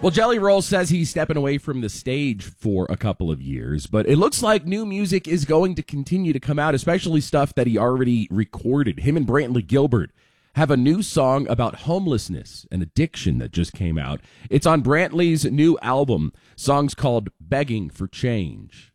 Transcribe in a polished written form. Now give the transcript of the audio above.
Well, Jelly Roll says he's stepping away from the stage for a couple of years, but it looks like new music is going to continue to come out, especially stuff that he already recorded. Him and Brantley Gilbert have a new song about homelessness and addiction that just came out. It's on Brantley's new album. Song's called Begging for Change.